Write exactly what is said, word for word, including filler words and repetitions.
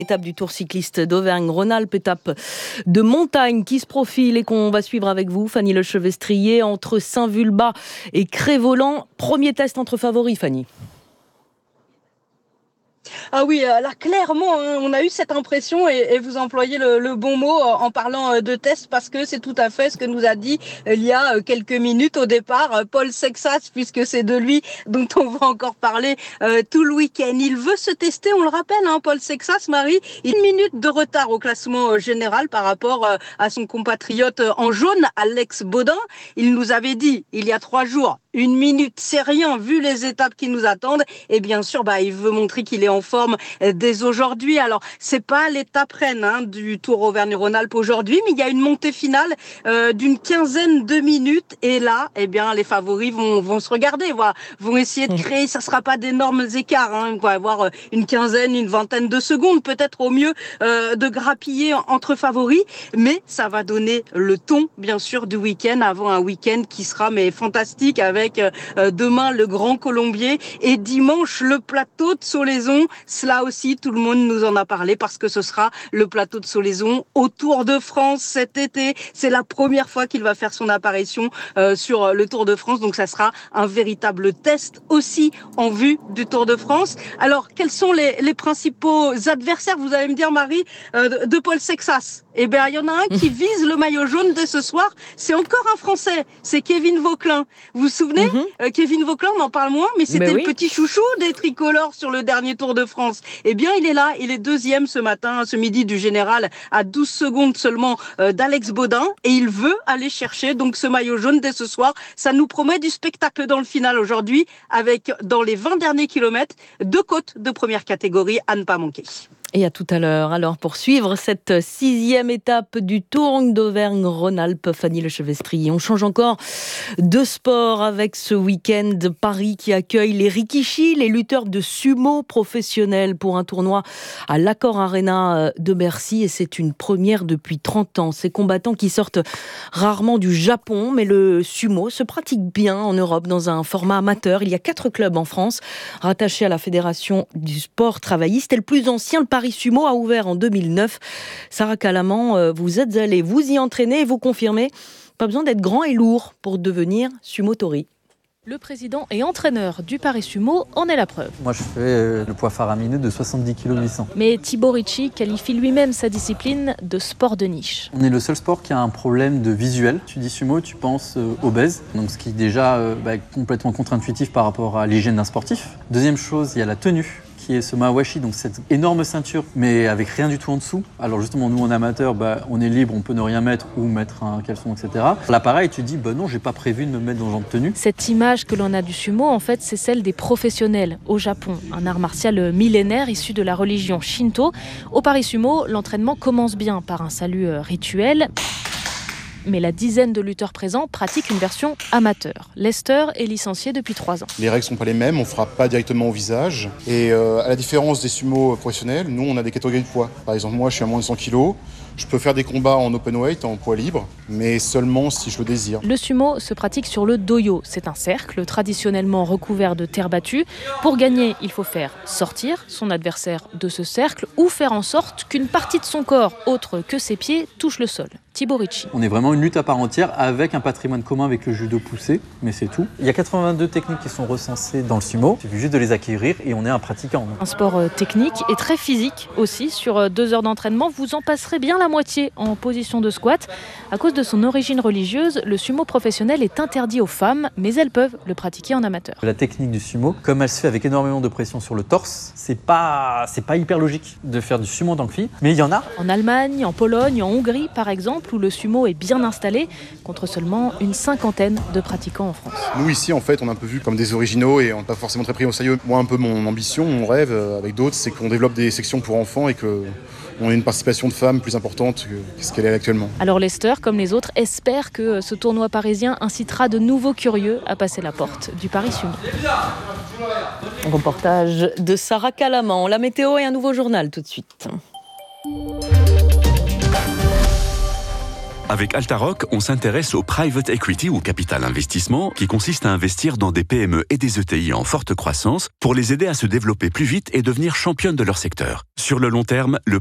Étape du Tour cycliste d'Auvergne-Rhône-Alpes, étape de montagne qui se profile et qu'on va suivre avec vous, Fanny Lechevestrier, entre Saint-Vulbas et Crest-Voland. Premier test entre favoris, Fanny. Ah oui, là clairement, hein, on a eu cette impression et, et vous employez le, le bon mot en parlant de test parce que c'est tout à fait ce que nous a dit il y a quelques minutes au départ Paul Sexas, puisque c'est de lui dont on va encore parler euh, tout le week-end. Il veut se tester, on le rappelle, hein, Paul Sexas, Marie, une minute de retard au classement général par rapport euh, à son compatriote en jaune, Alex Baudin. Il nous avait dit il y a trois jours, une minute c'est rien vu les étapes qui nous attendent et bien sûr bah, il veut montrer qu'il est en forme dès aujourd'hui. Alors c'est pas l'étape reine hein, du Tour Auvergne-Rhône-Alpes aujourd'hui, mais il y a une montée finale euh, d'une quinzaine de minutes et là eh bien les favoris vont vont se regarder, voilà, vont essayer de créer, ça sera pas d'énormes écarts, hein, on va avoir une quinzaine, une vingtaine de secondes peut-être au mieux euh, de grappiller entre favoris, mais ça va donner le ton bien sûr du week-end avant un week-end qui sera mais fantastique avec euh, demain le Grand Colombier et dimanche le plateau de Solaizon. Cela aussi, tout le monde nous en a parlé parce que ce sera le plateau de Solaizon au Tour de France cet été. C'est la première fois qu'il va faire son apparition euh, sur le Tour de France. Donc, ça sera un véritable test aussi en vue du Tour de France. Alors, quels sont les, les principaux adversaires, vous allez me dire, Marie, euh, de Paul Sexas? Eh bien, il y en a un qui vise le maillot jaune dès ce soir. C'est encore un Français. C'est Kevin Vauquelin. Vous vous souvenez mm-hmm. euh, Kevin Vauquelin, on en parle moins, mais c'était ben oui. le petit chouchou des tricolores sur le dernier Tour de France. Eh bien, il est là. Il est deuxième ce matin, ce midi du général, à douze secondes seulement euh, d'Alex Baudin. Et il veut aller chercher donc ce maillot jaune dès ce soir. Ça nous promet du spectacle dans le final aujourd'hui, avec dans les vingt derniers kilomètres, deux côtes de première catégorie à ne pas manquer. Et à tout à l'heure. Alors, pour suivre cette sixième étape du Tour d'Auvergne-Rhône-Alpes, Fanny Lechevestrier. On change encore de sport avec ce week-end Paris qui accueille les Rikishi, les lutteurs de sumo professionnels pour un tournoi à l'Accor Arena de Bercy. Et c'est une première depuis trente ans. Ces combattants qui sortent rarement du Japon, mais le sumo se pratique bien en Europe dans un format amateur. Il y a quatre clubs en France rattachés à la Fédération du sport travailliste. Et le plus ancien, le Paris Sumo, a ouvert en deux mille neuf. Sarah Calaman, vous êtes allée vous y entraîner et vous confirmez, pas besoin d'être grand et lourd pour devenir sumotori. Le président et entraîneur du Paris Sumo en est la preuve. Moi, je fais le poids faramineux de soixante-dix virgule huit kilos. Mais Thibaut Ricci qualifie lui-même sa discipline de sport de niche. On est le seul sport qui a un problème de visuel. Tu dis sumo, tu penses euh, obèse, donc ce qui est déjà euh, bah, complètement contre-intuitif par rapport à l'hygiène d'un sportif. Deuxième chose, il y a la tenue, qui est ce mawashi, donc cette énorme ceinture, mais avec rien du tout en dessous. Alors justement, nous en amateur, bah, on est libre, on peut ne rien mettre ou mettre un caleçon, et cetera. Là, pareil, tu dis, bah non, j'ai pas prévu de me mettre dans ce genre de tenue. Cette image que l'on a du sumo, en fait, c'est celle des professionnels au Japon, un art martial millénaire issu de la religion Shinto. Au Paris Sumo, l'entraînement commence bien par un salut rituel. Mais la dizaine de lutteurs présents pratiquent une version amateur. Lester est licencié depuis trois ans. Les règles ne sont pas les mêmes, on ne frappe pas directement au visage. Et euh, à la différence des sumo professionnels, nous on a des catégories de poids. Par exemple, moi je suis à moins de cent kilos. Je peux faire des combats en open weight, en poids libre, mais seulement si je le désire. Le sumo se pratique sur le doyo. C'est un cercle traditionnellement recouvert de terre battue. Pour gagner, il faut faire sortir son adversaire de ce cercle ou faire en sorte qu'une partie de son corps, autre que ses pieds, touche le sol. Thibaut Ricci. On est vraiment une lutte à part entière avec un patrimoine commun avec le judo poussé, mais c'est tout. Il y a quatre-vingt-deux techniques qui sont recensées dans le sumo. Il suffit juste de les acquérir et on est un pratiquant. Un sport technique et très physique aussi. Sur deux heures d'entraînement, vous en passerez bien la moitié en position de squat. À cause de son origine religieuse, le sumo professionnel est interdit aux femmes, mais elles peuvent le pratiquer en amateur. La technique du sumo, comme elle se fait avec énormément de pression sur le torse, c'est pas, c'est pas hyper logique de faire du sumo en tant que fille, mais il y en a. En Allemagne, en Pologne, en Hongrie par exemple, où le sumo est bien installé, contre seulement une cinquantaine de pratiquants en France. Nous ici, en fait, on est un peu vus comme des originaux et on n'est pas forcément très pris au sérieux. Moi, un peu mon ambition, mon rêve avec d'autres, c'est qu'on développe des sections pour enfants et que on ait une participation de femmes plus importante que ce qu'elle est actuellement. Alors Lester, comme les autres, espère que ce tournoi parisien incitera de nouveaux curieux à passer la porte du Paris Sumo. Un reportage de Sarah Calaman. La météo et un nouveau journal tout de suite. Avec Altaroc, on s'intéresse au private equity ou capital investissement qui consiste à investir dans des P M E et des E T I en forte croissance pour les aider à se développer plus vite et devenir championnes de leur secteur. Sur le long terme, le